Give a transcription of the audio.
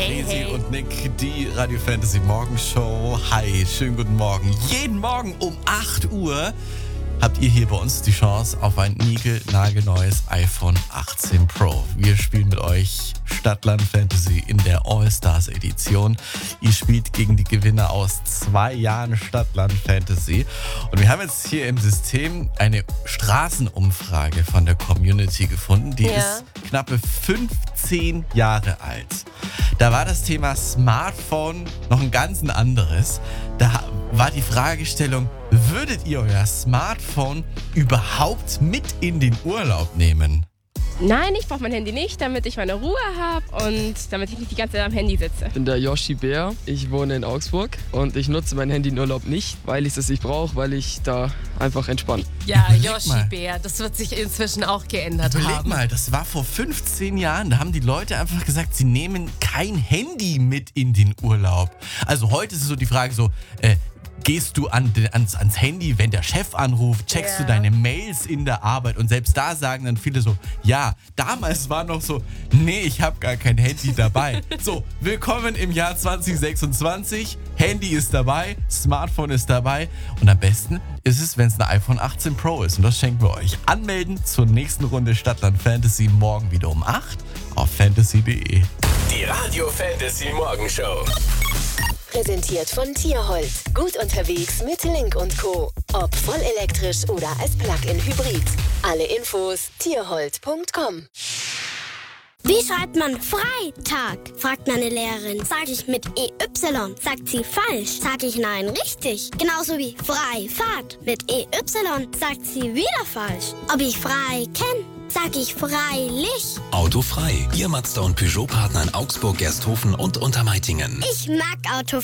Hey, Resi hey. und Nick, die Radio Fantasy Morgenshow. Hi, schönen guten Morgen. Jeden Morgen um 8 Uhr habt ihr hier bei uns die Chance auf ein niegelnagelneues iPhone 18 Pro. Wir spielen mit euch Stadtland Fantasy in der All-Stars Edition. Ihr spielt gegen die Gewinner aus 2 Jahren Stadtland Fantasy. Und wir haben jetzt hier im System eine Straßenumfrage von der Community gefunden. Die ist knappe 15 Jahre alt. Da war das Thema Smartphone noch ein ganz anderes. Da war die Fragestellung, würdet ihr euer Smartphone überhaupt mit in den Urlaub nehmen? Nein, ich brauche mein Handy nicht, damit ich meine Ruhe habe und damit ich nicht die ganze Zeit am Handy sitze. Ich bin der Yoshi Bär, ich wohne in Augsburg und ich nutze mein Handy in Urlaub nicht, weil ich es nicht brauche, weil ich da einfach entspanne. Ja, Überleg Yoshi mal. Bär, das wird sich inzwischen auch geändert Überleg haben. mal, das war vor 15 Jahren. Da haben die Leute einfach gesagt, sie nehmen kein Handy mit in den Urlaub. Also heute ist es so die Frage so, gehst du ans Handy, wenn der Chef anruft, checkst du deine Mails in der Arbeit und selbst da sagen dann viele so, ja, damals war noch so, nee, ich habe gar kein Handy dabei. So, willkommen im Jahr 2026, Handy ist dabei, Smartphone ist dabei und am besten ist es, wenn es ein iPhone 18 Pro ist und das schenken wir euch. Anmelden zur nächsten Runde Stadtland Fantasy morgen wieder um 8 auf fantasy.de. Die Radio Fantasy Morgenshow. Präsentiert von Tierhold. Gut unterwegs mit Link & Co. Ob vollelektrisch oder als Plug-in-Hybrid. Alle Infos tierhold.com. Wie schreibt man Freitag? Fragt meine Lehrerin. Sag ich mit EY. Sagt sie falsch. Sag ich nein, richtig. Genauso wie Freifahrt. Mit EY sagt sie wieder falsch. Ob ich frei kenn? Sag ich freilich. Autofrei. Ihr Mazda und Peugeot-Partner in Augsburg, Gersthofen und Untermeitingen. Ich mag Auto.